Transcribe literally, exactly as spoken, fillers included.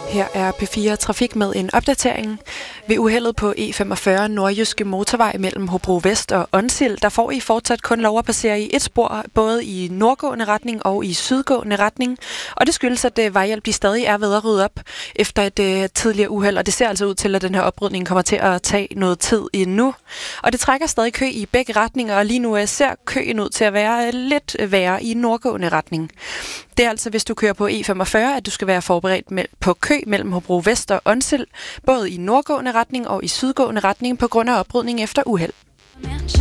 Her er P fire Trafik med en opdatering. Ved uheldet på E femogfyrre Nordjyske Motorvej mellem Hobro Vest og Onsild, der får I fortsat kun lov at passere i et spor, både i nordgående retning og i sydgående retning. Og det skyldes, at vejhjælp de stadig er ved at rydde op efter et uh, tidligere uheld, og det ser altså ud til, at den her oprydning kommer til at tage noget tid endnu. Og det trækker stadig kø i begge retninger, og lige nu uh, ser køen ud til at være lidt værre i nordgående retning. Det er altså, hvis du kører på E femogfyrre, at du skal være forberedt på kø mellem Hobro Vest og Onsild, både i nordgående retning og i sydgående retning på grund af oprydning efter uheld.